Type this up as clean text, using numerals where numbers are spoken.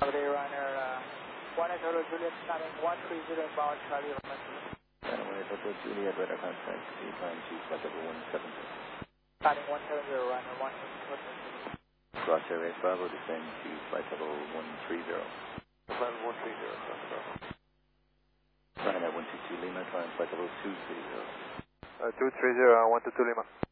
Day runner 1 Hotel Juliet, starting 130 inbound Charlie Romeo. 1 Hotel Juliet, radar contact, decline to flight level 170. Starting 170, runner 1 Hotel Juliet. Cross Airways Bravo, descend to flight level 130. Flight level 130, Running at 122 Lima, climb flight level 230. 230, 122 Lima.